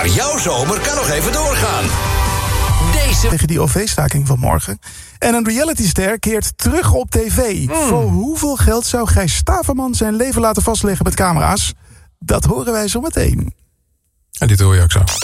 Maar jouw zomer kan nog even doorgaan. Tegen die OV-staking van morgen. En een realityster keert terug op tv. Voor hoeveel geld zou Gijs Staverman zijn leven laten vastleggen met camera's? Dat horen wij zo meteen. En dit hoor je ook zo.